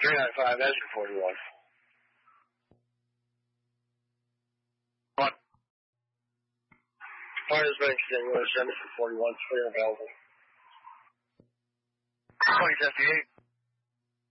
395, that's your 41. What? Part is being stimulated, 7 for 41, clear available. 2058.